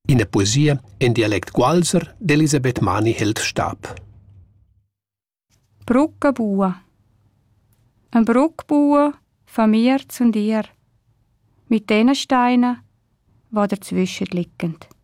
In der Poesie in Dialekt Gualser d'Elisabeth Mani hält Stab. Brücke bauen. Ein Brücke bauen von mir zu dir. Mit den Steinen, die dazwischen liegen.